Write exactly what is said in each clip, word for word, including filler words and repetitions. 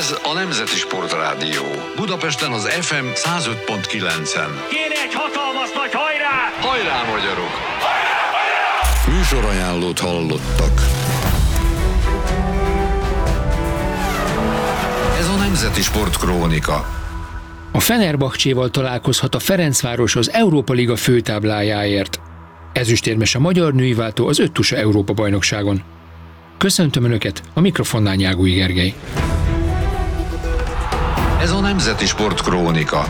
Ez a Nemzeti Sportrádió. Budapesten az ef em száz öt pont kilencen. Kéne egy hatalmas nagy hajrá! Hajrá, magyarok! Hajrá, hajrá! Műsorajánlót hallottak. Ez a Nemzeti Sportkrónika. A Fenerbahcséval találkozhat a Ferencváros az Európa Liga főtáblájáért. Ezüstérmes a magyar női váltó az öttusa Európa-bajnokságon. Köszöntöm Önöket, a mikrofonnál Nyágúj Gergely. Ez a Nemzeti Sportkrónika.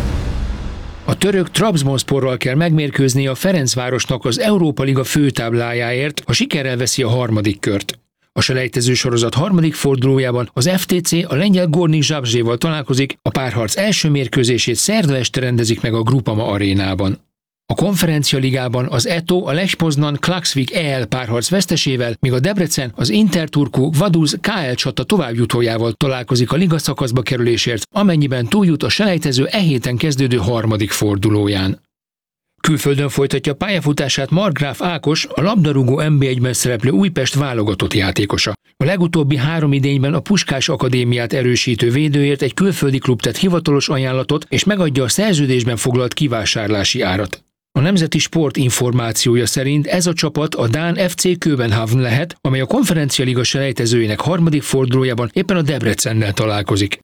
A török Trabzonsporral kell megmérkőzni a Ferencvárosnak az Európa Liga főtáblájáért, ha sikerrel veszi a harmadik kört. A selejtező sorozat harmadik fordulójában az ef té cé a lengyel Gornik Zabrzeval találkozik, a párharc első mérkőzését szerda este rendezik meg a Groupama arénában. A Konferencia Ligában az é té o a Lech Poznan Klaksvik é el párharc vesztesével, míg a Debrecen az Inter Turku Vaduz ká el csata továbbjutójával találkozik a liga szakaszba kerülésért, amennyiben túljut a selejtező e héten kezdődő harmadik fordulóján. Külföldön folytatja pályafutását Markgraf Ákos, a labdarúgó en bé egyben szereplő Újpest válogatott játékosa. A legutóbbi három idényben a Puskás Akadémiát erősítő védőért egy külföldi klub tett hivatalos ajánlatot, és megadja a szerződésben foglalt kivásárlási árat. A Nemzeti Sport információja szerint ez a csapat a dán ef cé Köbenhavn lehet, amely a Konferencia Liga selejtezőjének harmadik fordulójában éppen a Debrecennel találkozik.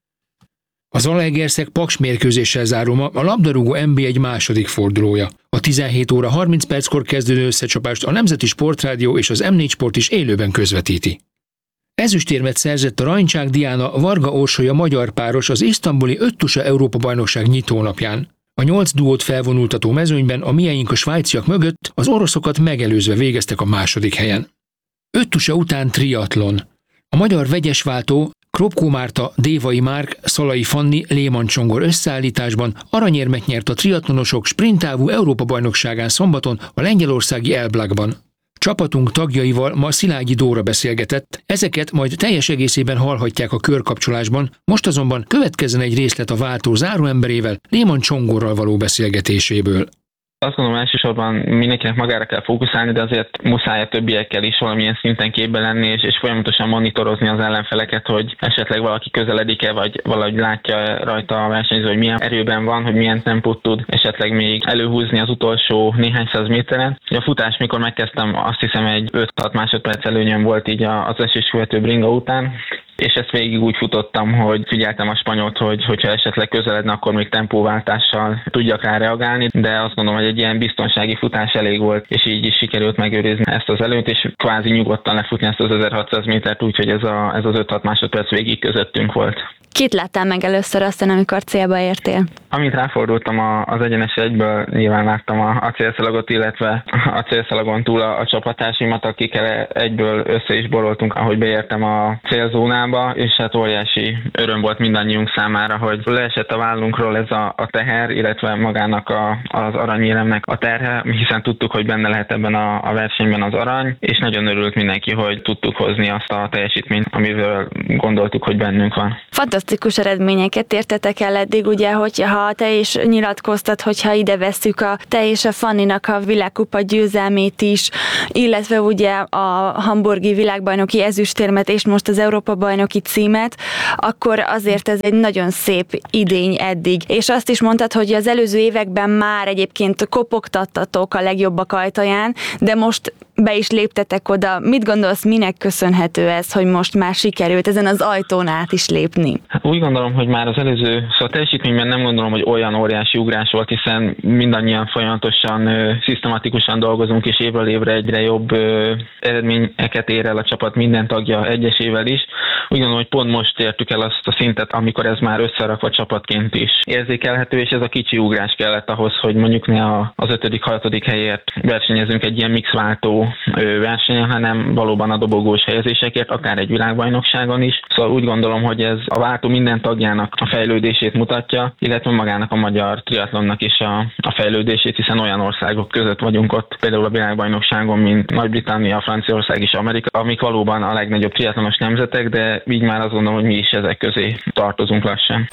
Az Zalaegerszeg Paks mérkőzéssel zárul ma a labdarúgó en bé egy második fordulója. A tizenhét óra harminc perckor kezdődő összecsapást a Nemzeti Sportrádió és az em négy Sport is élőben közvetíti. Ezüstérmet szerzett a Rajncsák Diana Varga Orsolya magyar páros az isztambuli öttusa Európa-bajnokság nyitónapján. A nyolc duót felvonultató mezőnyben a mieink a svájciak mögött az oroszokat megelőzve végeztek a második helyen. Öttusa után triatlon. A magyar vegyes váltó Kropkó Márta, Dévai Márk, Szalai Fanni, Léman Csongor összeállításban aranyérmet nyert a triatlonosok sprinttávú Európa-bajnokságán szombaton a lengyelországi Elblakban. Csapatunk tagjaival ma Szilágyi Dóra beszélgetett, ezeket majd teljes egészében hallhatják a körkapcsolásban, most azonban következzen egy részlet a váltó záróemberével, Léman Csongorral való beszélgetéséből. Azt gondolom, elsősorban mindenkinek magára kell fókuszálni, de azért muszáj a többiekkel is valamilyen szinten képben lenni, és, és folyamatosan monitorozni az ellenfeleket, hogy esetleg valaki közeledik-e, vagy valahogy látja rajta a versenyző, hogy milyen erőben van, hogy milyen tempót tud esetleg még előhúzni az utolsó néhány száz méteren. A futás, mikor megkezdtem, azt hiszem egy öt-hat másodperc előnyöm volt így az eséskövető bringa után, és ezt végig úgy futottam, hogy figyeltem a spanyolt, hogy hogyha esetleg közeledne, akkor még tempóváltással tudjak rá reagálni, de azt gondolom, hogy egy ilyen biztonsági futás elég volt, és így is sikerült megőrizni ezt az előnyt, és kvázi nyugodtan lefutni ezt az ezerhatszáz métert, úgyhogy ez, a, ez az öt-hat másodperc végig közöttünk volt. Kit láttál meg először aztán, amikor célba értél? Amint ráfordultam a, az egyenes egyből, nyilván láttam a, a célszalagot, illetve a célszalagon túl a, a csapattársimat, akikkel egyből össze is boroltunk, ahogy beértem a célzónába, és hát óriási öröm volt mindannyiunk számára, hogy leesett a vállunkról ez a, a teher, illetve magának a, az aranyéremnek a terhe, hiszen tudtuk, hogy benne lehet ebben a, a versenyben az arany, és nagyon örült mindenki, hogy tudtuk hozni azt a teljesítményt, amivel gondoltuk, hogy bennünk van. Fantasztikus eredményeket értetek el eddig, ugye, hogyha te is nyilatkoztad, hogyha ide vesszük a te és a Fanninak a világkupa győzelmét is, illetve ugye a hamburgi világbajnoki ezüstérmet és most az Európa-bajnoki címet, akkor azért ez egy nagyon szép idény eddig. És azt is mondtad, hogy az előző években már egyébként kopogtattatok a legjobbak ajtaján, de most be is léptetek oda. Mit gondolsz, minek köszönhető ez, hogy most már sikerült ezen az ajtón át is lépni? Hát úgy gondolom, hogy már az előző, szóval teljesítményben nem gondolom, hogy olyan óriási ugrás volt, hiszen mindannyian folyamatosan, ö, szisztematikusan dolgozunk, és évről évre egyre jobb ö, eredményeket ér el a csapat minden tagja egyesével is. Úgy gondolom, hogy pont most értük el azt a szintet, amikor ez már összerakva csapatként is érzékelhető, és ez a kicsi ugrás kellett ahhoz, hogy mondjuk ne az ötödik, hatodik helyért versenyezünk egy ilyen mixváltó versenyen, hanem valóban a dobogós helyezésekért, akár egy világbajnokságon is. Szóval úgy gondolom, hogy ez a váltó minden tagjának a fejlődését mutatja, illetve magának a magyar triatlonnak is a, a fejlődését, hiszen olyan országok között vagyunk ott, például a világbajnokságon, mint Nagy-Britannia, Franciaország és Amerika, amik valóban a legnagyobb triatlonos nemzetek, de így már azt gondolom, hogy mi is ezek közé tartozunk lassan.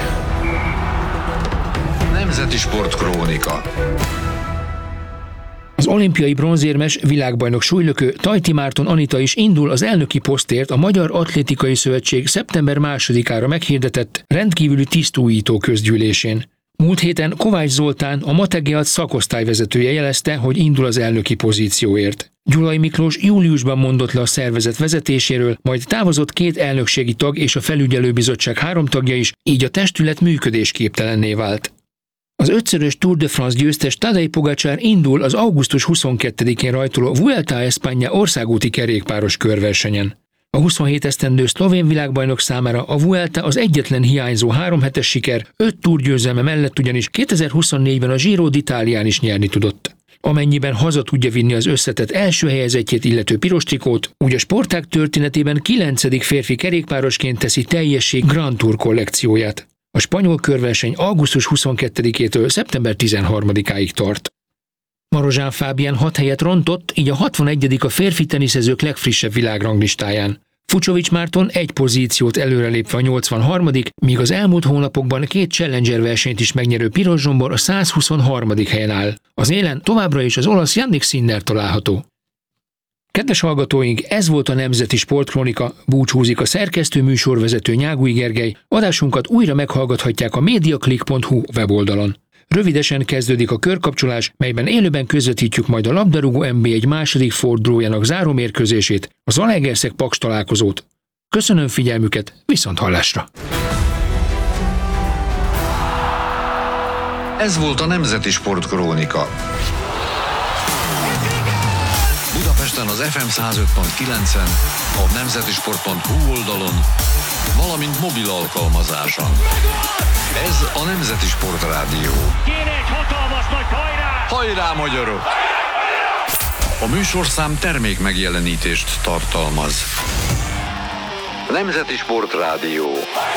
Nemzeti Sportkrónika. Az olimpiai bronzérmes világbajnok súlylökő Tajti Márton Anita is indul az elnöki posztért a Magyar Atlétikai Szövetség szeptember másodikára meghirdetett rendkívüli tisztújító közgyűlésén. Múlt héten Kovács Zoltán, a Mategeat szakosztályvezetője jelezte, hogy indul az elnöki pozícióért. Gyulai Miklós júliusban mondott le a szervezet vezetéséről, majd távozott két elnökségi tag és a felügyelőbizottság három tagja is, így a testület működésképtelenné vált. Az ötszörös Tour de France győztes Tadej Pogačar indul az augusztus huszonkettedikén rajtoló Vuelta a España országúti kerékpáros körversenyen. A huszonhét esztendő szlovén világbajnok számára a Vuelta az egyetlen hiányzó háromhetes siker, öt túrgyőzelme mellett ugyanis kétezer-huszonnégyben a Giro d'Italián is nyerni tudott. Amennyiben haza tudja vinni az összetett első helyezettjét illető piros trikót, úgy a sportág történetében kilencedik férfi kerékpárosként teszi teljessé Grand Tour kollekcióját. A spanyol körverseny augusztus huszonkettedikétől szeptember tizenharmadikáig tart. Marozsán Fábián hat helyet rontott, így a hatvanegyedik a férfi teniszezők legfrissebb világranglistáján. Fucsovics Márton egy pozíciót előrelépve a nyolcvanharmadik, míg az elmúlt hónapokban két Challenger versenyt is megnyerő Piros Zsombor a százhuszonharmadik helyen áll. Az élen továbbra is az olasz Jannik Sinner található. Kedves hallgatóink, ez volt a Nemzeti Sportkrónika, búcsúzik a szerkesztő műsorvezető Nyágui Gergely, adásunkat újra meghallgathatják a mediaclick pont hu weboldalon. Rövidesen kezdődik a körkapcsolás, melyben élőben közvetítjük majd a labdarúgó en bé egy második fordulójának zárómérkőzését, az Zalaegerszeg-Paks találkozót. Köszönöm figyelmüket, viszont hallásra! Ez volt a Nemzeti Sportkrónika. Budapesten az ef em száz öt pont kilencen, a nemzetisport pont hu oldalon, valamint mobil alkalmazáson. Ez a Nemzeti Sportrádió. Kéne egy hatalmas nagy hajrá! Hajrá, magyarok! A műsorszám termék megjelenítést tartalmaz. Nemzeti Sportrádió.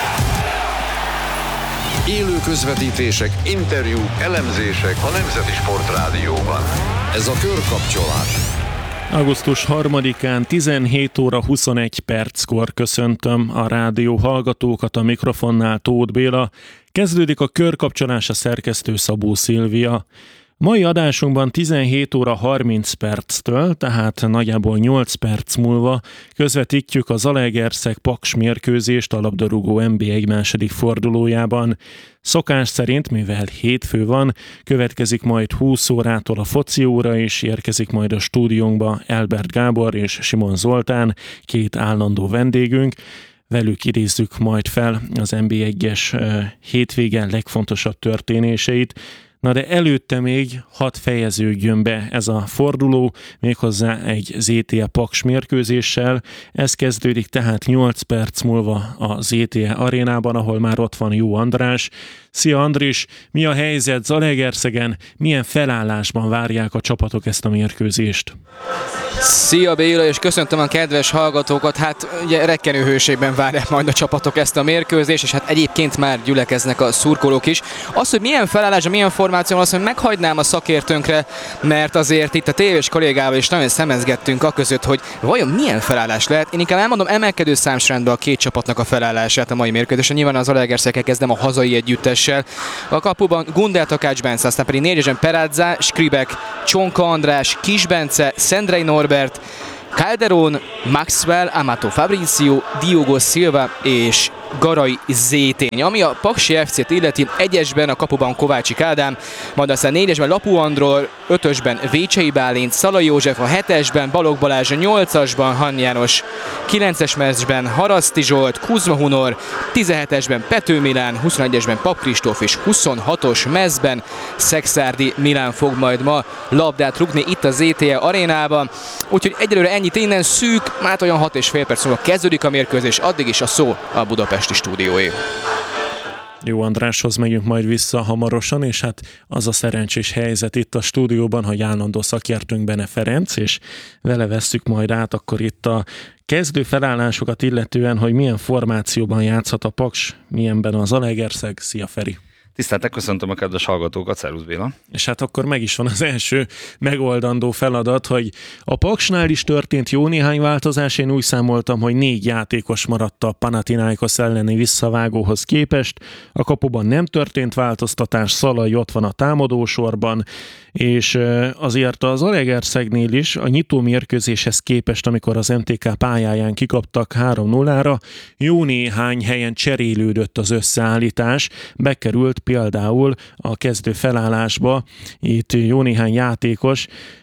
Élő közvetítések, interjúk, elemzések a Nemzeti Sportrádióban. Ez a körkapcsolás. augusztus harmadikán tizenhét óra huszonegy perckor köszöntöm a rádió hallgatókat, a mikrofonnál Tóth Béla. Kezdődik a körkapcsolás, a szerkesztő Szabó Szilvia. Mai adásunkban tizenhét óra harminc perctől, tehát nagyjából nyolc perc múlva közvetítjük a Zalaegerszeg-Paks mérkőzést a labdarúgó en bé egy második fordulójában. Szokás szerint, mivel hétfő van, következik majd húsz órától a foci óra, és érkezik majd a stúdiónkba Elbert Gábor és Simon Zoltán, két állandó vendégünk. Velük idézzük majd fel az en bé egyes hétvégen legfontosabb történéseit. Na de előtte még hat fejeződjön be ez a forduló, méghozzá egy zé té e Paks mérkőzéssel. Ez kezdődik tehát nyolc perc múlva a zé té e arénában, ahol már ott van Jó András. Szia Andris, mi a helyzet Zalaegerszegen? Milyen felállásban várják a csapatok ezt a mérkőzést? Szia Béla, és köszöntöm a kedves hallgatókat. Hát ugye rekkenő hőségben várják majd a csapatok ezt a mérkőzést, és hát egyébként már gyülekeznek a szurkolók is. Az, hogy milyen felállásban, milyen formációban, azt, hogy meghagynám a szakértőnkre, mert azért itt a tévés kollégával is nagyon szemezgettünk a között, hogy vajon milyen felállás lehet. Én inkább elmondom emelkedő számsrendben a két csapatnak a felállását a mai mérkőzésen. Nyilván az Zalaegerszegkel kezdem a hazai együttessel. A kapuban Gundel, Takács Bence, aztán pedig négyesen Peradza, Skribek, Csonka András, Kis Bence, Szendrei Norbert, Calderon, Maxwell, Amato Fabricio, Diogo Silva és Garai Zétény. Ami a Paksi ef cét illeti, egyesben a kapuban Kovácsik Ádám, majd aztán négyesben Lapu Andról, ötösben Vécsei Bálint, Szalai József, a hetesben Balogh Balázs, a nyolcasban Han János, kilences mezben Haraszti Zsolt, Kuzma Hunor, tizenhetesben Pető Milán, huszonegyesben Pap Kristóf és huszonhatos mezben Szexárdi Milán fog majd ma labdát rugni itt a zé té e arénában. Úgyhogy egyelőre ennyit innen, szűk, már olyan hat és fél perc múlva kezdődik a mérkőzés, addig is a szó a budapesti stúdióé. Jó Andráshoz megyünk majd vissza hamarosan, és hát az a szerencsés helyzet itt a stúdióban, hogy állandó szakértőnk Bene Ferenc, és vele vesszük majd át akkor itt a kezdő felállásokat illetően, hogy milyen formációban játszhat a Paks, milyenben az Zalaegerszeg. Szia Feri! Tiszteltek, köszöntöm a kedves hallgatókat, szervusz Béla. És hát akkor meg is van az első megoldandó feladat, hogy a Paksnál is történt jó néhány változás. Én úgy számoltam, hogy négy játékos maradt a Panathinaikos elleni visszavágóhoz képest. A kapuban nem történt változtatás, Szalai ott van a támadósorban, és azért az Zalaegerszegnél is a nyitó mérkőzéshez képest, amikor az em té ká pályáján kikaptak három nullára, jó néhány helyen cserélődött az összeállítás, bekerült például a kezdő felállásba itt jó néhány játékos.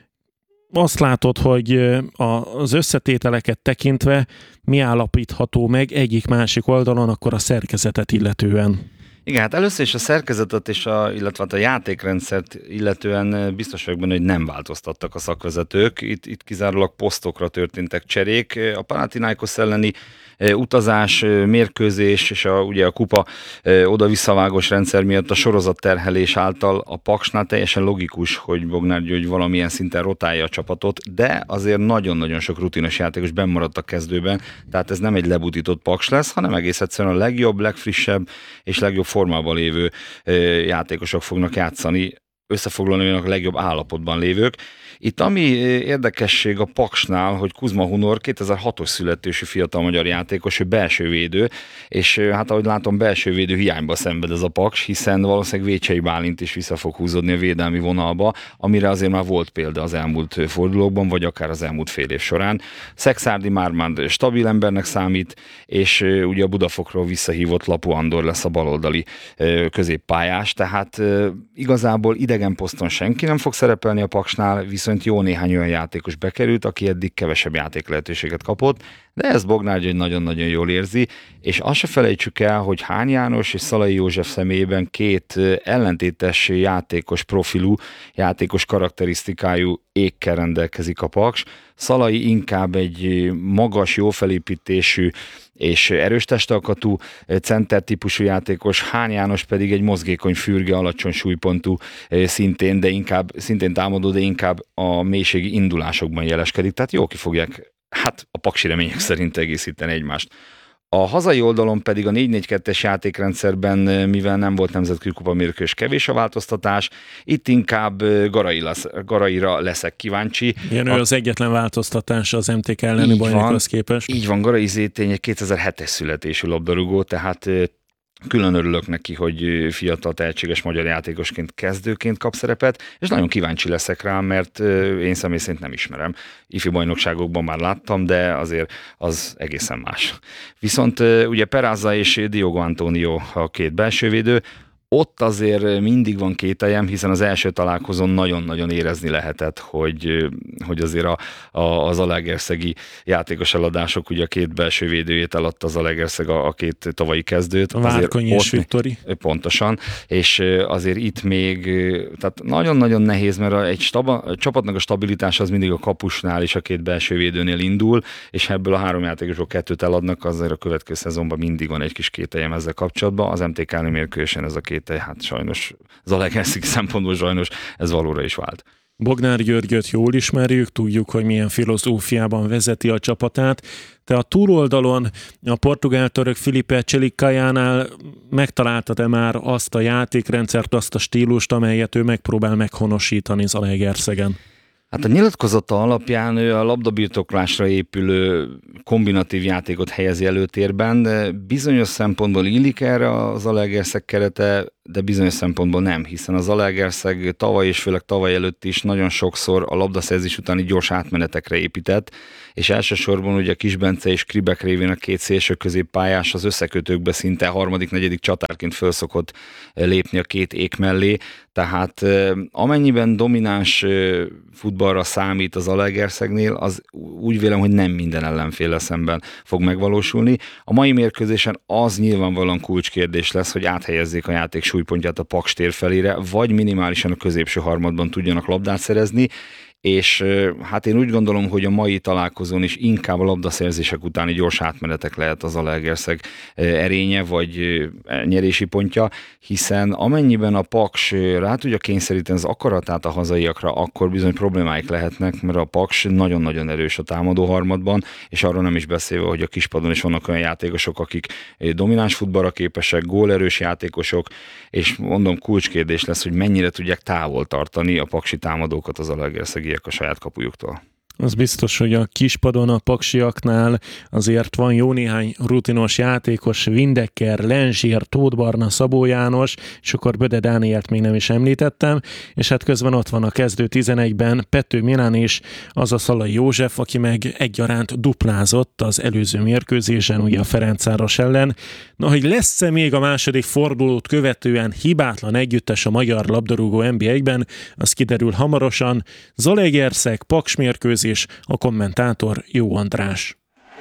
Azt látod, hogy az összetételeket tekintve mi állapítható meg egyik-másik oldalon, akkor a szerkezetet illetően? Igen, hát először is a szerkezetet, és a, illetve a játékrendszert illetően biztos vagyok benne, hogy nem változtattak a szakvezetők. Itt, itt kizárólag posztokra történtek cserék. A Panathinaikos elleni utazás, mérkőzés és a, ugye a kupa oda-visszavágós rendszer miatt a sorozatterhelés által a Paksnál teljesen logikus, hogy Bognár György valamilyen szinten rotálja a csapatot, de azért nagyon-nagyon sok rutinos játékos bennmaradt a kezdőben, tehát ez nem egy lebutított Paks lesz, hanem egész egyszerűen a legjobb, legfrissebb és legjobb formában lévő játékosok fognak játszani, összefoglalni a legjobb állapotban lévők. Itt ami érdekesség a Paksnál, hogy Kuzma Hunor kétezer-hatos születésű fiatal magyar játékos, ő belső védő, és hát ahogy látom, belső védő hiányba szenved ez a Paks, hiszen valószínűleg Vécsei Bálint is vissza fog húzódni a védelmi vonalba, amire azért már volt példa az elmúlt fordulókban, vagy akár az elmúlt fél év során. Szekszárdi Mármánd stabil embernek számít, és ugye a Budafokról visszahívott Lapu Andor lesz a baloldali középpályás, tehát igazából idegen poszton senki nem fog szerepelni a Paksnál, viszont jó néhány olyan játékos bekerült, aki eddig kevesebb játék lehetőséget kapott, de ez Bognár György nagyon-nagyon jól érzi, és azt se felejtsük el, hogy Hány János és Szalai József személyében két ellentétes játékos profilú, játékos karakterisztikájú ékkel rendelkezik a Paks. Szalai inkább egy magas, jó felépítésű és erős testalkatú center típusú játékos, Hány János pedig egy mozgékony fürge, alacsony súlypontú szintén, de inkább, szintén támadó, de inkább a mélységi indulásokban jeleskedik, tehát jól ki fogják hát a paksi remények szerint egészíteni egymást. A hazai oldalon pedig a négy négy kettes játékrendszerben, mivel nem volt nemzetközi kupa mérkőzés, kevés a változtatás, itt inkább Garai lesz, Garaira leszek kíváncsi. Igen, ő a... az egyetlen változtatás az em té ká elleni bajnokhoz képest. Így van, Garai Zétény egy kétezer-hetes születésű labdarúgó, tehát külön örülök neki, hogy fiatal, tehetséges magyar játékosként, kezdőként kap szerepet, és nagyon kíváncsi leszek rá, mert én személy szerint nem ismerem. Ifi bajnokságokban már láttam, de azért az egészen más. Viszont ugye Peraza és Diogo Antonio a két belsővédő, ott azért mindig van kételjem, hiszen az első találkozón nagyon-nagyon érezni lehetett, hogy, hogy azért a, a, az zalaegerszegi játékos eladások, ugye a két belső védőjét eladta az Zalaegerszeg a, a két tavalyi kezdőt. A Várkonyi és Viktori. Pontosan, és azért itt még, tehát nagyon-nagyon nehéz, mert egy staba, a csapatnak a stabilitása az mindig a kapusnál és a két belső védőnél indul, és ebből a három játékosból kettőt eladnak, azért a következő szezonban mindig van egy kis kételjem ezzel kapcsolatban. Az em té ká mérkőzésen ez a két hát sajnos Zalaegerszegi szempontból sajnos ez valóra is vált. Bognár Györgyöt jól ismerjük, tudjuk, hogy milyen filozófiában vezeti a csapatát. Te a túloldalon a portugál-török Filipe Cselikajánál megtaláltad-e már azt a játékrendszert, azt a stílust, amelyet ő megpróbál meghonosítani Zalaegerszegen? Hát a nyilatkozata alapján ő a labdabirtoklásra épülő kombinatív játékot helyezi előtérben, de bizonyos szempontból illik erre a Zalaegerszeg kerete, de bizonyos szempontból nem, hiszen a Zalaegerszeg tavaly és főleg tavaly előtt is nagyon sokszor a labdaszerzés utáni gyors átmenetekre épített, és elsősorban ugye Kisbence és Kribek révén a két szélső középpályás az összekötőkbe szinte harmadik, negyedik csatárként föl szokott lépni a két ék mellé, tehát amennyiben domináns futballra számít az Zalaegerszegnél, az úgy vélem, hogy nem minden ellenféle szemben fog megvalósulni. A mai mérkőzésen az nyilvánvalóan kulcskérdés lesz, hogy áthelyezzék a játék súlypontját a Paks tér felére, vagy minimálisan a középső harmadban tudjanak labdát szerezni, és hát én úgy gondolom, hogy a mai találkozón is inkább a labdaszerzések utáni gyors átmenetek lehet az Zalaegerszeg erénye, vagy nyerési pontja, hiszen amennyiben a Paks rá tudja kényszeríteni az akaratát a hazaiakra, akkor bizony problémáik lehetnek, mert a Paks nagyon-nagyon erős a támadó harmadban, és arról nem is beszélve, hogy a kispadon is vannak olyan játékosok, akik domináns futballra képesek, gólerős játékosok, és mondom, kulcskérdés lesz, hogy mennyire tudják távol tartani a paksi támadókat az zalaegerszegiek a saját kapujuktól. Az biztos, hogy a kispadon a paksiaknál azért van jó néhány rutinos játékos, Windecker, Lenzsier, Tóth Barna, Szabó János, és akkor Böde Dánielt még nem is említettem, és hát közben ott van a kezdő tizenegyben Pető Milán és az a Szalai József, aki meg egyaránt duplázott az előző mérkőzésen, ugye a Ferencváros ellen. Na, hogy lesz-e még a második fordulót követően hibátlan együttes a magyar labdarúgó en bé egyben, az kiderül hamarosan. Zalaegerszeg, Paks mérkőzés, és a kommentátor Jó András.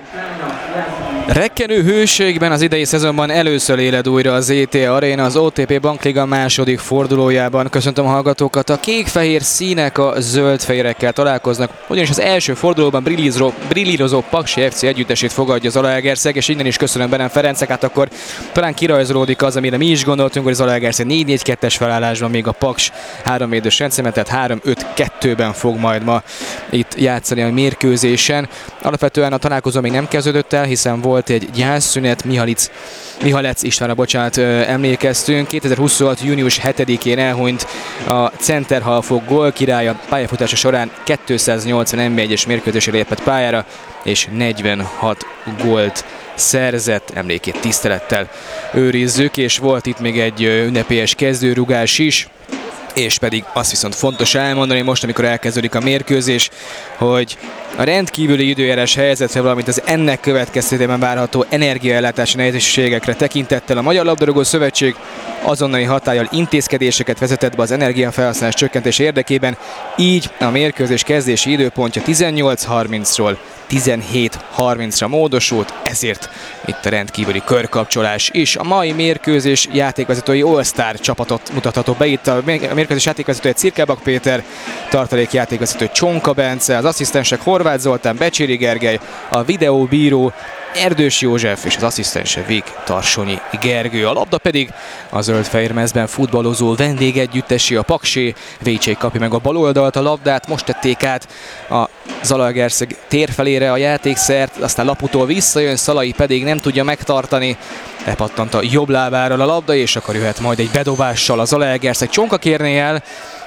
Rekkenő hőségben az idei szezonban először éled újra a zé té Arena az o té pé Bankliga második fordulójában. Köszöntöm a hallgatókat, a kék-fehér színek a zöld-fehérekkel találkoznak, ugyanis az első fordulóban brillírozó, brillírozó Paksi ef cé együttesét fogadja Zalaegerszeg, és innen is köszönöm Benem Ferencek, hát akkor talán kirajzolódik az, amire mi is gondoltunk, hogy Zalaegerszeg négy négy kettes felállásban, még a Paks három védős rendszerben, tehát három öt kettőben fog majd ma itt játszani a mérkőzésen. Alapvetően a találkozó még nem kezdődött el, hiszen volt volt egy gyászszünet, Mihalic, Mihalec Istvánra, bocsánat, emlékeztünk. kétezer-huszonhat. június hetedikén elhunyt a centerhalfok gólkirálya, pályafutása során kétszáznyolcvan en bé egyes mérkőzésre lépett pályára, és negyvenhat gólt szerzett, emlékét tisztelettel őrizzük, és volt itt még egy ünnepélyes kezdőrugás is, és pedig azt viszont fontos elmondani most, amikor elkezdődik a mérkőzés, hogy a rendkívüli időjárás helyzetre, valamint az ennek következtében várható energiaellátási nehézségekre tekintettel a Magyar Labdarúgó Szövetség azonnali hatállyal intézkedéseket vezetett be az energiafelhasználás csökkentés érdekében, így a mérkőzés kezdési időpontja tizennyolc harmincról tizenhét harmincra módosult, ezért itt a rendkívüli körkapcsolás is. A mai mérkőzés játékvezetői All-Star csapatot mutatható be. Itt a mérkőzés játékvezetője Cirkelbak Péter, tartalék játékvezető Csonka Bence, az asszisztensek Horváth Zoltán, Becsiri Gergely, a videóbíró Erdős József és az asszisztense Vig Tarsonyi Gergő. A labda pedig a zöld-fehér mezben futballozó vendégegyüttesi, a Paksi. Vécsey kapja meg a bal oldalt, a labdát most tették át a Zalaegerszeg tér felére a játékszert, aztán laputól visszajön, Szalai pedig nem tudja megtartani, lepattant a jobb lábáról a labda, és akkor jöhet majd egy bedobással a Zalaegerszeg. Csonka kérné el,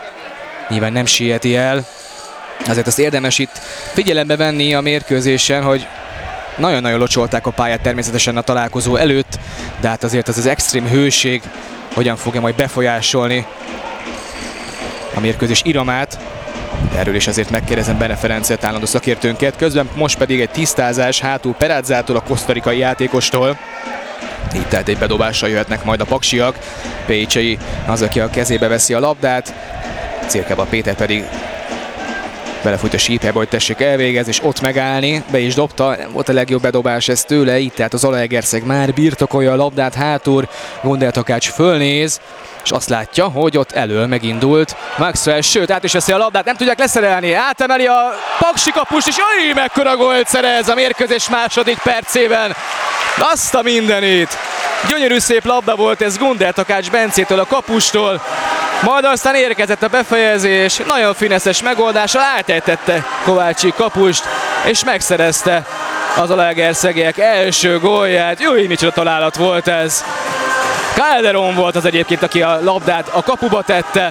nyilván nem sieti el, azért azt érdemes itt figyelembe venni a mérkőzésen, hogy nagyon-nagyon locsolták a pályát természetesen a találkozó előtt, de hát azért az az extrém hőség hogyan fogja majd befolyásolni a mérkőzés iramát. Erről is azért megkérdezem Bene Ferencet, állandó szakértőnket. Közben most pedig egy tisztázás hátul Perázzától, a kosztarikai játékostól. Így tehát egy bedobással jöhetnek majd a paksiak. Pécsei az, aki a kezébe veszi a labdát. Cirkelbak Péter pedig belefújt a sípjába, hogy tessék elvégezni, és ott megállni, be is dobta, nem volt a legjobb bedobás ez tőle, így tehát a Zalaegerszeg már birtokolja a labdát hátul, Gondel Takács fölnéz, és azt látja, hogy ott elől megindult Maxwell, sőt át is veszi a labdát, nem tudják leszerelni, átemeli a paksi kapust, és jaj, mekkora gólt szerez a mérkőzés második percében, azt a mindenit! Gyönyörű szép labda volt ez Gondel Takács Bencétől, a kapustól, majd aztán érkezett a befejezés, nagyon fineszes megoldással átejtette Kovácsi kapust, és megszerezte az Zalaegerszegiek első gólját. Jó, micsoda találat volt ez! Calderon volt az egyébként, aki a labdát a kapuba tette.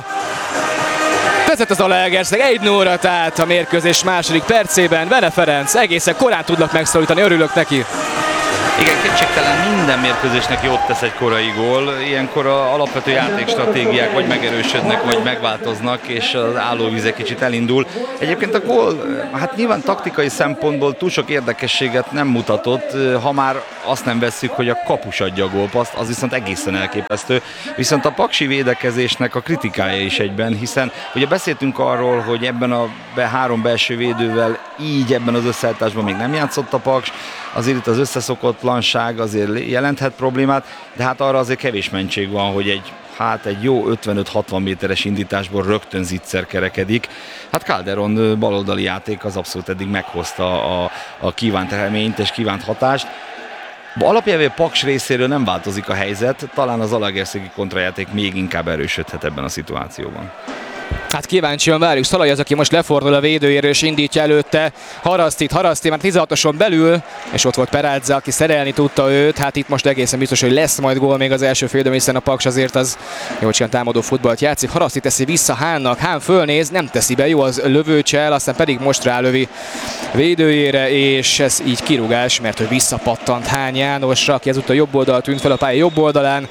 Vezet az Zalaegerszeg egy nulla át a mérkőzés második percében. Bene Ferenc, egészen korán tudnak megszólítani, örülök neki. Igen, kétségtelen minden mérkőzésnek jót tesz egy korai gól. Ilyenkor a alapvető játékstratégiák vagy megerősödnek, vagy megváltoznak, és az állóvíz egy kicsit elindul. Egyébként a gól, hát nyilván taktikai szempontból túl sok érdekességet nem mutatott, ha már azt nem vesszük, hogy a kapus adja a gólpaszt, az viszont egészen elképesztő. Viszont a paksi védekezésnek a kritikája is egyben, hiszen ugye beszéltünk arról, hogy ebben a be, három belső védővel így ebben az összeállításban még nem játszott a Paks, azért itt az összeszokott planság azért jelenthet problémát, de hát arra azért kevés mentség van, hogy egy hát egy jó ötvenöt-hatvan méteres indításból rögtön zicser kerekedik. Hát Calderon baloldali játék az abszolút eddig meghozta a, a kívánt eredményt és kívánt hatást. Alapjában Paks részéről nem változik a helyzet, talán az zalaegerszegi kontrajáték még inkább erősödhet ebben a szituációban. Hát kíváncsian várjuk. Szalai az, aki most lefordul a védőjéről és indítja előtte. Harasztit, Haraszti már tizenhatoson belül, és ott volt Peradze, aki szerelni tudta őt. Hát itt most egészen biztos, hogy lesz majd gól még az első félidőben, hiszen a Paks azért az jócskán támadó futballt játszik. Haraszti teszi vissza Hánnak, Hán fölnéz, nem teszi be, jó az lövőcsel, aztán pedig most rálövi védőjére, és ez így kirúgás, mert ő visszapattant Hán Jánosra, aki ezúttal jobb oldal tűnt fel a pálya jobb oldalán.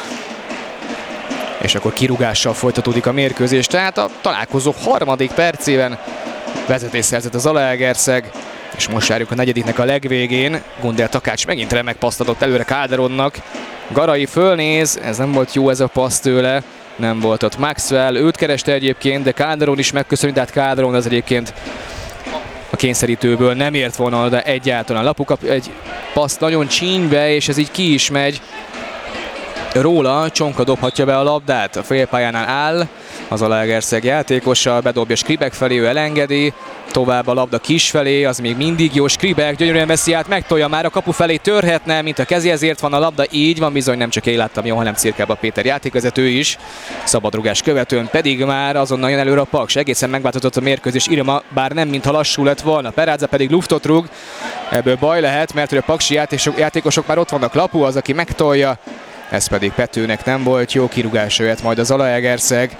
És akkor kirúgással folytatódik a mérkőzés. Tehát a találkozó harmadik percében vezetés szerzett a Zalaegerszeg, és most várjuk a negyediknek a legvégén. Gundel Takács megint remek paszt adott előre Calderonnak. Garai fölnéz, ez nem volt jó ez a passz tőle, nem volt ott Maxwell, őt kereste egyébként, de Calderon is megköszöni, tehát Calderon az egyébként a kényszerítőből nem ért volna, de egyáltalán Lapu kap egy paszt nagyon csínybe, és ez így ki is megy. Róla Csonka dobhatja be a labdát, a félpályánál áll, az Zalaegerszeg játékosa, bedobja Skripek felé, ő elengedi, tovább a labda kis felé, az még mindig jó, Skripek gyönyörűen veszi át, megtolja már a kapu felé, törhetne, mint a kezéhez ért van a labda, így van bizony, nem csak én láttam jó, hanem Cirkába Péter játékvezető is, szabadrugás követően pedig már azonnal jön előre a Paks, egészen megváltozott a mérkőzés Irma, bár nem mintha lassú lett volna, Peradze pedig luftot rúg, ebből baj lehet, mert hogy a paksi játékosok, játékosok már ott vannak, Lapu az, aki megtolja, ez pedig Petőnek nem volt jó, kirúgás jöhet majd a Zalaegerszeg.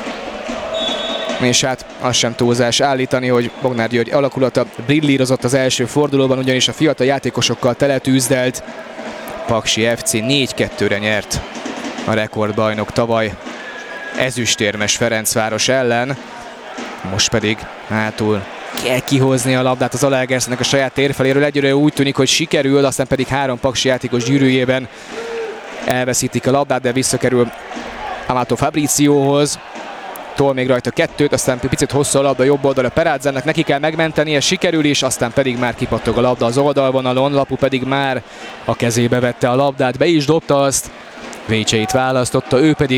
És hát az sem túlzás állítani, hogy Bognár György alakulata brillírozott az első fordulóban, ugyanis a fiatal játékosokkal teletűzdelt Paksi ef cé négy kettőre nyert a rekordbajnok tavaly ezüstérmes Ferencváros ellen. Most pedig hátul kell kihozni a labdát az Zalaegerszegnek a saját térfeléről. Egyre úgy tűnik, hogy sikerül, aztán pedig három paksi játékos gyűrűjében elveszítik a labdát, de visszakerül Amato Fabricióhoz. Tol még rajta kettőt, aztán picit hosszú a labda jobb oldalra Peradze-nek, neki kell megmentenie, sikerül is, aztán pedig már kipattog a labda az oldalvonalon, Lapu pedig már a kezébe vette a labdát, be is dobta azt, Vécseit választotta, ő pedig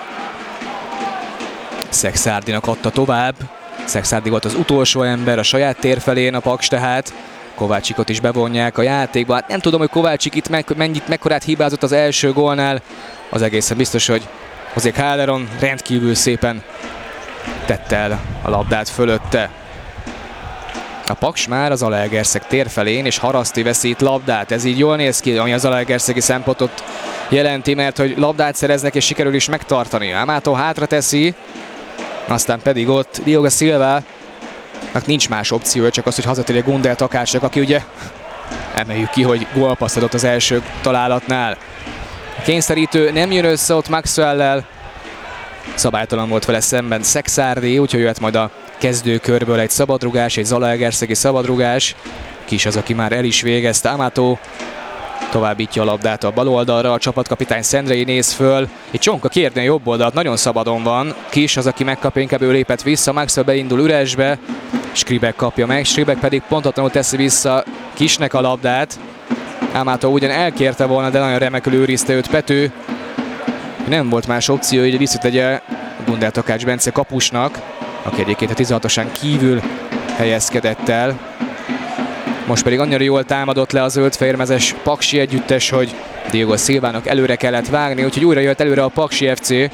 Szekszárdinak adta tovább. Szekszárdi volt az utolsó ember a saját térfelén, a Paks tehát. Kovácsikot is bevonják a játékba. Hát nem tudom, hogy Kovácsik itt meg, mennyit, mekkorát hibázott az első gólnál. Az egészen biztos, hogy azért Calderon rendkívül szépen tette el a labdát fölötte. A Paks már az Zalaegerszeg térfelén, és Haraszti veszít labdát. Ez így jól néz ki, ami az zalaegerszegi szempontot jelenti, mert hogy labdát szereznek, és sikerül is megtartani. Amato hátra teszi, aztán pedig ott Diogo Silva, nincs más opció, csak az, hogy hazatérje Gundel Takácsnak, aki ugye emeljük ki, hogy gólpasszt adott az első találatnál. A kényszerítő nem jön össze ott Maxwell-lel, szabálytalan volt vele szemben Szekszárdi, úgyhogy jöhet majd a kezdőkörből egy szabadrugás, egy zalaegerszegi szabadrugás. Kis az, aki már el is végezte, Amato továbbítja a labdát a bal oldalra, a csapatkapitány Szendrei néz föl. Itt Csonka kérni a jobb oldalt, nagyon szabadon van. Kis az, aki megkapja, inkább ő lépett vissza, Maxwell beindul üresbe, Skripek kapja meg, Skripek pedig pontatlanul teszi vissza Kisnek a labdát. Amato ugyan elkérte volna, de nagyon remekül őrizte őt Pető. Nem volt más opció, hogy visszategye Gundel Takács Bence kapusnak, aki egyébként a tizenhatosan kívül helyezkedett el. Most pedig annyira jól támadott le a zöldfehérmezes paksi együttes, hogy Diogo Silvának előre kellett vágni, úgyhogy újra jött előre a Paksi ef cé.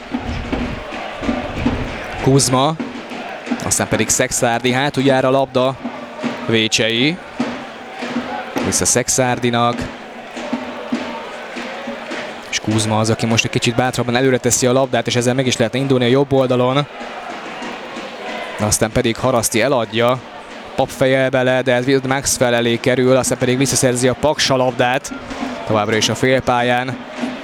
Kuzma, aztán pedig Szekszárdi, hátuljára a labda, Vécsei. Vissza Szekszárdinak. És Kuzma az, aki most egy kicsit bátrabban előre teszi a labdát, és ezzel meg is lehetne indulni a jobb oldalon. Aztán pedig Haraszti eladja, Pap fejel bele, de ez Maxwell elé kerül, aztán pedig visszaszerzi a Paks a labdát, továbbra is a félpályán.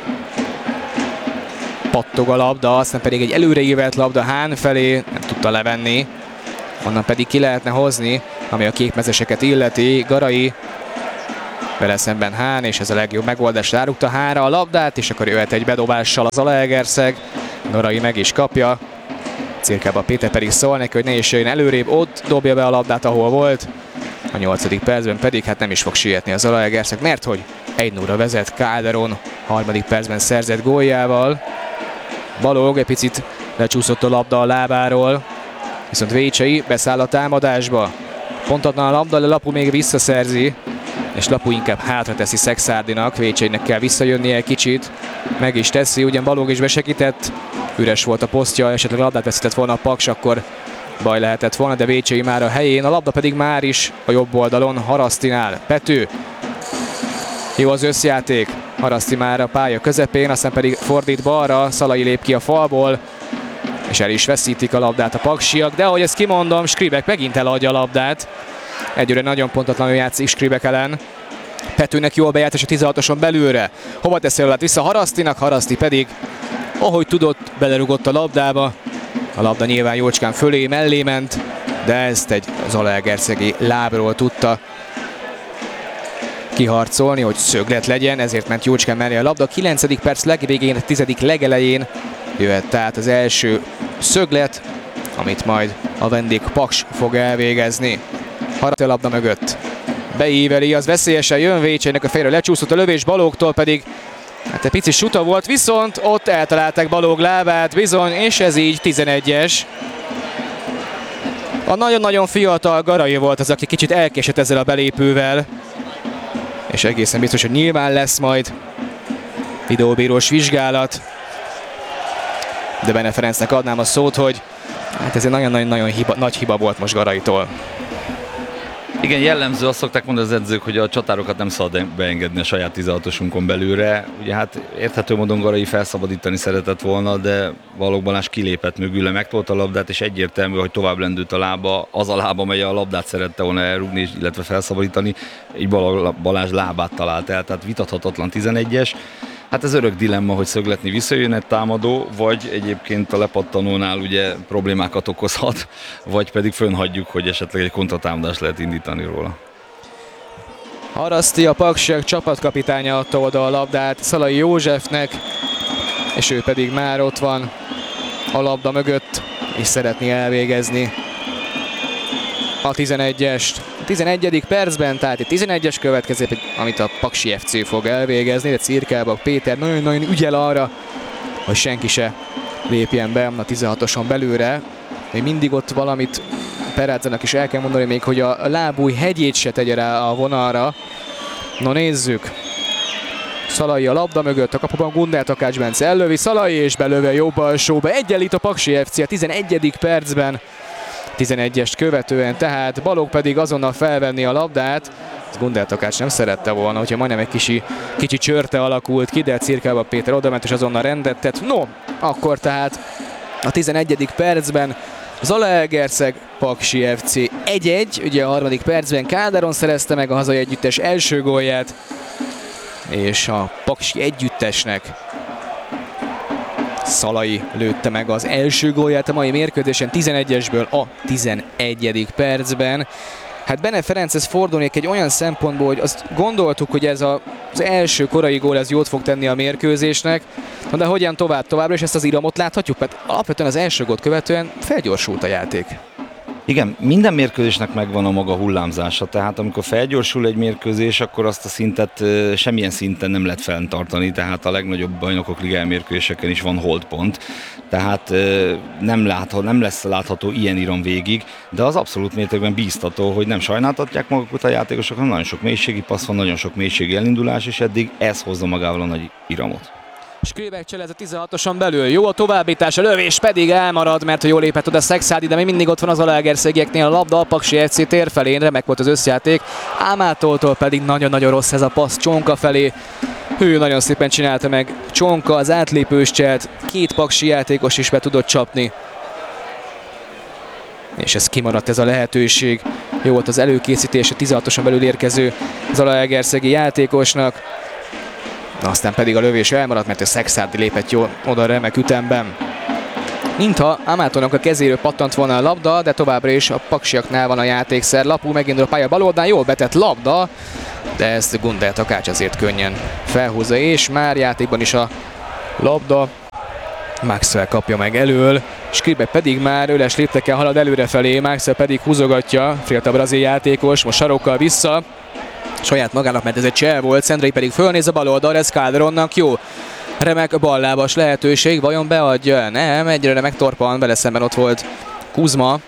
Pattog a labda, aztán pedig egy előreívelt labda Hán felé, nem tudta levenni, onnan pedig ki lehetne hozni, ami a kékmezeseket illeti. Garai vele szemben Hán, és ez a legjobb megoldás, rárugta Hánra a labdát, és akkor jöhet egy bedobással az Zalaegerszeg. Garai meg is kapja, Cirkába Péter pedig szól neki, hogy ne is jöjjön előrébb, ott dobja be a labdát, ahol volt. A nyolcadik percben pedig hát nem is fog sietni a Zalaegerszeg, mert hogy egy nulla vezet Calderon harmadik percben szerzett góljával. Balog egy picit lecsúszott a labda a lábáról, viszont Vécsei beszáll a támadásba. Pontatlan a labda, de Lapu még visszaszerzi, és Lapu inkább hátra teszi Szekszárdinak, Vécseinek kell visszajönnie egy kicsit, meg is teszi, ugyan Balog is besegített, üres volt a posztja, esetleg a labdát veszített volna a Paks, akkor baj lehetett volna, de Vécsei már a helyén, a labda pedig már is a jobb oldalon Harasztinál. Pető. Jó az összjáték, Haraszti már a pálya közepén, aztán pedig fordít balra, Szalai lép ki a falból, és el is veszítik a labdát a paksiak, de ahogy ezt kimondom, Skripek megint eladja a labdát. Egyőre nagyon pontatlanul játszik Skripek ellen. Petőnek jól bejárt, és a tizenhatoson belülre. Hova teszi a labdát vissza Harasztinak, Haraszti pedig, ahogy tudott, belerugott a labdába. A labda nyilván jócskán fölé, mellé ment, de ezt egy zalaegerszegi lábról tudta kiharcolni, hogy szöglet legyen, ezért ment jócskán mellé a labda. A kilencedik perc legvégén, a tizedik legelején jöhet tehát az első szöglet, amit majd a vendég Paks fog elvégezni. Haraszti a labda mögött. Beíveli, az veszélyesen jön, Vécseinek a fejről lecsúszott a lövés, Balogtól pedig hát egy pici suta volt, viszont ott eltalálták Balog lábát, bizony, és ez így tizenegyes. A nagyon-nagyon fiatal Garai volt az, aki kicsit elkésett ezzel a belépővel, és egészen biztos, hogy nyilván lesz majd videóbírós vizsgálat. De Bene Ferencnek adnám a szót, hogy hát ez egy nagyon-nagyon hiba, nagy hiba volt most Garaitól. Igen, jellemző, azt szokták mondani az edzők, hogy a csatárokat nem szabad beengedni a saját tizenhatosunkon belülre. Ugye hát érthető módon Garai felszabadítani szeretett volna, de Balogh Balázs kilépett mögüle, megtolta a labdát, és egyértelmű, hogy tovább lendült a lába, az a lába, amely a labdát szerette volna elrúgni, illetve felszabadítani, így Balázs lábát talált el, tehát vitathatatlan tizenegyes. Hát ez örök dilemma, hogy szögletni visszajön egy támadó, vagy egyébként a lepattanónál ugye problémákat okozhat, vagy pedig fönnhagyjuk, hogy esetleg egy kontratámadást lehet indítani róla. Haraszti, a Paksiak csapatkapitánya adta oda a labdát Szalai Józsefnek, és ő pedig már ott van a labda mögött, és szeretné elvégezni a tizenegyest. A tizenegyedik percben, tehát egy tizenegyes következik, amit a Paksi ef cé fog elvégezni, de Cirkálbak Péter nagyon-nagyon ügyel arra, hogy senki se lépjen be a tizenhatoson belőle. Még mindig ott valamit Perádzának is el kell mondani még, hogy a lábúj hegyét se tegye rá a vonalra. No nézzük. Szalai a labda mögött, a kapuban Gundel Takács Bence ellövi, Szalai és belövi a jobb alsóba. Egyenlít a Paksi ef cé a tizenegyedik percben. tizenegyest követően, tehát Balogh pedig azonnal felvenni a labdát. Ezt Gundel Takács nem szerette volna, hogyha majdnem egy kicsi, kicsi csörte alakult ki, de Cirkálbak Péter odament és azonnal rendet tett. No, akkor tehát a tizenegyedik percben Zalaegerszeg, Paksi ef cé egy-egy, ugye a harmadik percben Kádáron szerezte meg a hazai együttes első gólját, és a Paksi együttesnek Szalai lőtte meg az első gólját a mai mérkőzésen, tizenegyesből a tizenegyedik percben. Hát Bene Ferenchez fordulnék egy olyan szempontból, hogy azt gondoltuk, hogy ez a, az első korai gól ez jót fog tenni a mérkőzésnek, de hogyan tovább továbbra, és ezt az iramot láthatjuk, mert alapvetően az első gólt követően felgyorsult a játék. Igen, minden mérkőzésnek megvan a maga hullámzása, tehát amikor felgyorsul egy mérkőzés, akkor azt a szintet semmilyen szinten nem lehet fenntartani, tehát a legnagyobb bajnokok ligája mérkőzéseken is van holdpont, tehát nem, látható, nem lesz látható ilyen iram végig, de az abszolút mértékben bíztató, hogy nem sajnáltatják magukat a játékosok, hanem nagyon sok mélységi passz van, nagyon sok mélységi elindulás, és eddig ez hozza magával a nagy iramot. Skripek cselez a tizenhatoson belül, jó a továbbítás, a lövés pedig elmarad, mert jól lépett oda Szekszárdi, de még mindig ott van az Zalaegerszegieknél a labda, a Paksi ef cé tér felén, remek volt az összjáték, Ámátoltól pedig nagyon-nagyon rossz ez a passz Csonka felé. Ő nagyon szépen csinálta meg Csonka az átlépős cselt, két paksi játékos is be tudott csapni. És ez kimaradt ez a lehetőség. Jó volt az előkészítés a tizenhatoson belül érkező Zalaegerszegi játékosnak. Aztán pedig a lövés elmaradt, mert a Szekszárdi lépett jól oda remek ütemben. Mintha Amátornak a kezéről pattant volna a labda, de továbbra is a Paksiaknál van a játékszer. Lapú megindul a pálya bal oldalán, jól betett labda, de ezt Gundel Takács azért könnyen felhúzza, és már játékban is a labda. Maxwell kapja meg elől, Skripek pedig már öles léptekkel halad előrefelé, Maxwell pedig húzogatja, fiatal brazil játékos, most sarokkal vissza. Saját magának, mert ez egy csel volt, Szendrei pedig fölnéz a bal oldalra, ez Calderonnak jó. Remek ballábas lehetőség, vajon beadja? Nem, egyre megtorpan, vele szemben ott volt Kuzma.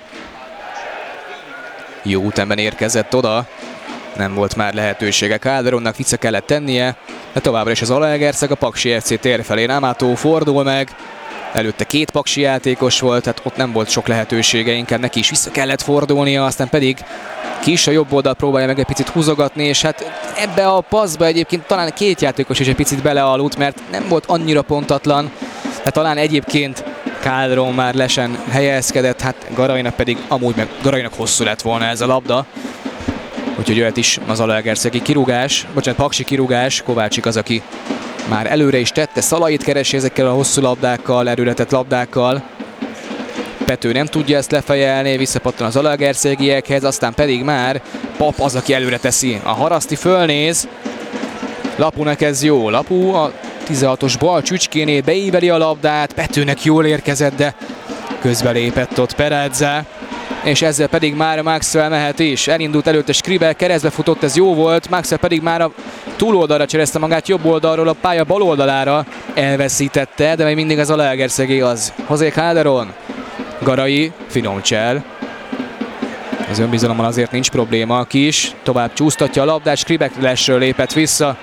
Jó ütemben érkezett oda. Nem volt már lehetősége Calderonnak, vissza kellett tennie, de továbbra is az Zalaegerszeg, a Paksi ef cé tér felé. Amato fordul meg, előtte két paksi játékos volt, tehát ott nem volt sok lehetősége, inkább neki is vissza kellett fordulnia, aztán pedig Kis a jobb oldal próbálja meg egy picit húzogatni, és hát ebbe a passzba egyébként talán két játékos is egy picit belealudt, mert nem volt annyira pontatlan, de talán egyébként Calderon már lesen helyezkedett, hát Garainak pedig amúgy meg Garainak hosszú lett volna ez a labda. Úgyhogy jöhet is az Zalaegerszegi kirúgás, bocsánat, paksi kirúgás, Kovácsik az, aki már előre is tette, Szalait keresi ezekkel a hosszú labdákkal, erőletett labdákkal. Pető nem tudja ezt lefejelni, visszapattan az Zalaegerszegiekhez, aztán pedig már Pap az, aki előre teszi. A Haraszti fölnéz, Lapunak ez jó, Lapu a tizenhatos bal csücskénél beíveli a labdát, Petőnek jól érkezett, de közbelépett ott Peredze, és ezzel pedig már Maxwell mehet is. Elindult előtte Skribel, keresztbe futott, ez jó volt, Maxwell pedig már a túloldalra cserezte magát, jobb oldalról a pálya bal oldalára elveszítette, de még mindig az Zalaegerszegi az. José Calderon, Garai, finom csel. Az önbizalommal azért nincs probléma, Kis tovább csúsztatja a labdát, Skribek lesről lépett vissza.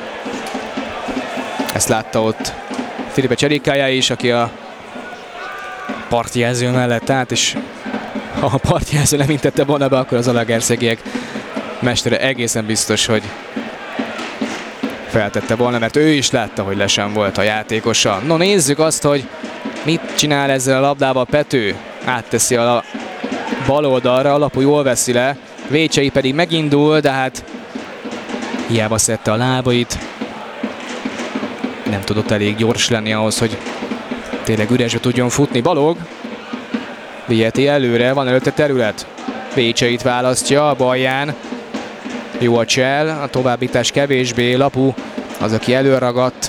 Ezt látta ott Filipe Cserikája is, aki a partjelző mellett állt, és ha a partjelző nem intette volna be, akkor az Zalaegerszegiek mestere egészen biztos, hogy feltette volna, mert ő is látta, hogy lesen volt a játékosa. No, nézzük azt, hogy mit csinál ezzel a labdával Pető. Átteszi a bal oldalra, Lapu jól veszi le, Vécsei pedig megindul, de hát hiába szedte a lábait. Nem tudott elég gyors lenni ahhoz, hogy tényleg üresbe tudjon futni. Balog viheti előre, van előtte terület. Vécseit választja a balján. Jó a csel, a továbbítás kevésbé. Lapu az, aki előragadt.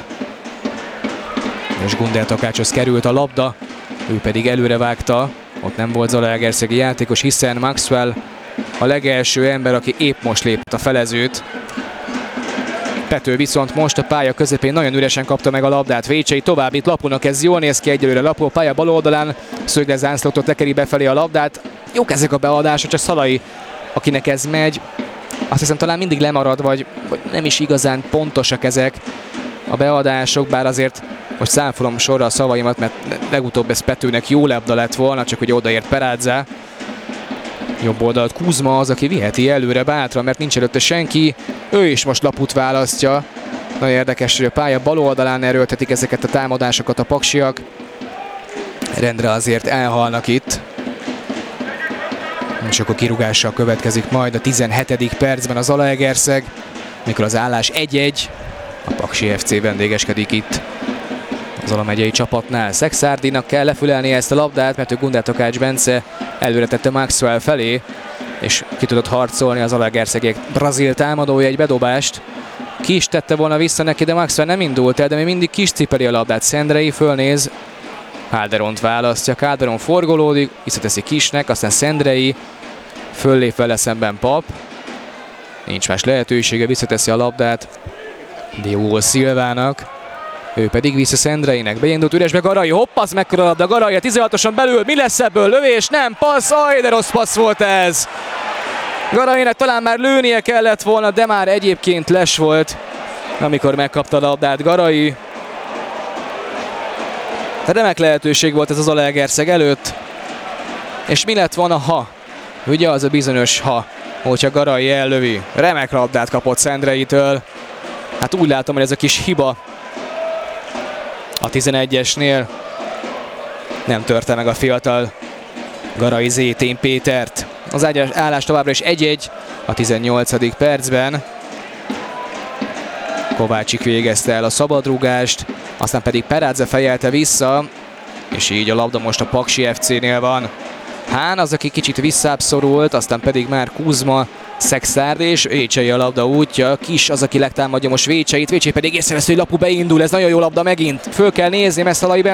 És Gundel Takácshoz került a labda, ő pedig előre vágta. Ott nem volt Zalaegerszegi játékos, hiszen Maxwell a legelső ember, aki épp most lépett a felezőt. Pető viszont most a pálya közepén nagyon üresen kapta meg a labdát. Vécsei továbbít Lapunak, ez jól néz ki, egyelőre Lapu a pálya bal oldalán, Szögle Zászlótot lekeri befelé a labdát. Jók ezek a beadások, csak Szalai, akinek ez megy, azt hiszem talán mindig lemarad, vagy, vagy nem is igazán pontosak ezek a beadások, bár azért most számfolom sorra a szavaimat, mert legutóbb ez Petőnek jó labda lett volna, csak hogy odaért Peradze. Jobb oldalt Kuzma az, aki viheti előre bátran, mert nincs előtte senki. Ő is most Laput választja. Nagyon érdekes, hogy a pálya bal oldalán erőltetik ezeket a támadásokat a paksiak. Rendre azért elhalnak itt. És akkor kirúgással következik majd a tizenhetedik percben az Zalaegerszeg, mikor az állás egy-egy. A Paksi ef cé vendégeskedik itt az Zala megyei csapatnál. Szexárdinak kell lefülelni ezt a labdát, mert ő Gundel Takács Bence előre tette Maxwell felé, és ki tudott harcolni az Zalaegerszegek brazil támadója egy bedobást. Ki is tette volna vissza neki, de Maxwell nem indult el, de még mindig Kis cipeli a labdát. Szendrei fölnéz, Calderont választja, Calderon forgolódik, visszateszi Kisnek, aztán Szendrei föllép vele szemben Pap. Nincs más lehetősége, visszateszi a labdát Diogo Silvának. Ő pedig vissza Szendreinek, beindult üresbe Garai, hopp, az mekkora labda, Garai a tizenhatoson belül, mi lesz ebből, lövés, nem, passz, aj, de rossz passz volt ez. Garainek talán már lőnie kellett volna, de már egyébként les volt, amikor megkapta a labdát Garai. Remek lehetőség volt ez az Zalaegerszeg előtt, és mi lett volna, ha? Ugye az a bizonyos ha, hogyha Garai ellövi. Remek labdát kapott Szendreitől, hát úgy látom, hogy ez a kis hiba a tizenegyesnél nem törte meg a fiatal Garai Zétén Pétert. Az állás továbbra is egy-egy a tizennyolcadik percben. Kovácsik végezte el a szabadrúgást, aztán pedig Peradze fejelte vissza, és így a labda most a Paksi ef cé-nél van. Hán az, aki kicsit visszább szorult, aztán pedig már Kuzma, Szexárd és Vécsei a labda útja. Kis az, aki legtámadja most Vécseit, Vécsei pedig észrevesz, hogy Lapu beindul, ez nagyon jó labda megint. Föl kell nézni, mert Szalai